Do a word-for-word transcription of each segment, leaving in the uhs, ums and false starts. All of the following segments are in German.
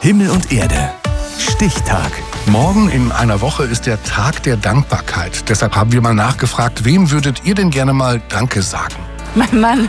Himmel und Erde. Stichtag. Morgen in einer Woche ist der Tag der Dankbarkeit. Deshalb haben wir mal nachgefragt, wem würdet ihr denn gerne mal Danke sagen? Mein Mann.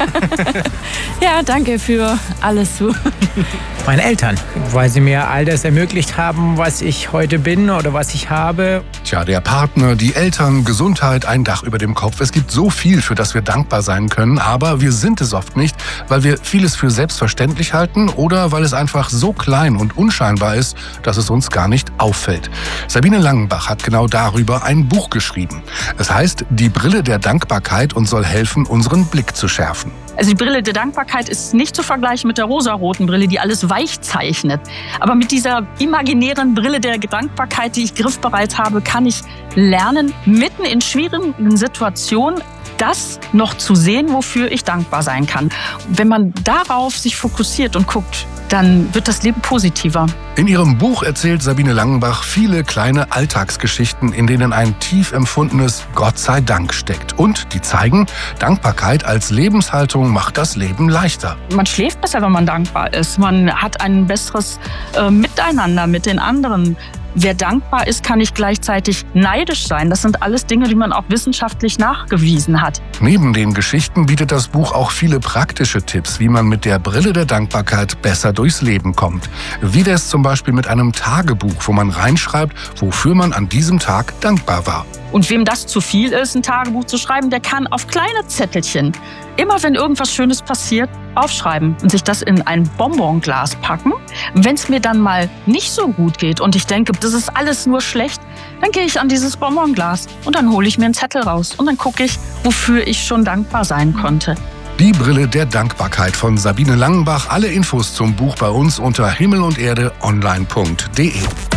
Ja, danke für alles so. Meine Eltern, weil sie mir all das ermöglicht haben, was ich heute bin oder was ich habe. Tja, der Partner, die Eltern, Gesundheit, ein Dach über dem Kopf. Es gibt so viel, für das wir dankbar sein können, aber wir sind es oft nicht, weil wir vieles für selbstverständlich halten oder weil es einfach so klein und unscheinbar ist, dass es uns gar nicht auffällt. Sabine Langenbach hat genau darüber ein Buch geschrieben. Es heißt Die Brille der Dankbarkeit und soll helfen, unseren Blick zu schärfen. Also die Brille der Dankbarkeit ist nicht zu vergleichen mit der rosaroten Brille, die alles weich zeichnet. Aber mit dieser imaginären Brille der Dankbarkeit, die ich griffbereit habe, kann ich lernen, mitten in schwierigen Situationen das noch zu sehen, wofür ich dankbar sein kann. Wenn man darauf sich fokussiert und guckt, dann wird das Leben positiver. In ihrem Buch erzählt Sabine Langenbach viele kleine Alltagsgeschichten, in denen ein tief empfundenes Gott sei Dank steckt. Und die zeigen, Dankbarkeit als Lebenshaltung macht das Leben leichter. Man schläft besser, wenn man dankbar ist. Man hat ein besseres äh, Miteinander mit den anderen. Wer dankbar ist, kann nicht gleichzeitig neidisch sein. Das sind alles Dinge, die man auch wissenschaftlich nachgewiesen hat. Neben den Geschichten bietet das Buch auch viele praktische Tipps, wie man mit der Brille der Dankbarkeit besser durchs Leben kommt. Wie das zum Beispiel mit einem Tagebuch, wo man reinschreibt, wofür man an diesem Tag dankbar war. Und wem das zu viel ist, ein Tagebuch zu schreiben, der kann auf kleine Zettelchen, immer wenn irgendwas Schönes passiert, aufschreiben und sich das in ein Bonbonglas packen. Wenn es mir dann mal nicht so gut geht und ich denke, das ist alles nur schlecht, dann gehe ich an dieses Bonbonglas und dann hole ich mir einen Zettel raus und dann gucke ich, wofür ich schon dankbar sein konnte. Die Brille der Dankbarkeit von Sabine Langenbach. Alle Infos zum Buch bei uns unter himmel und erde online punkt de.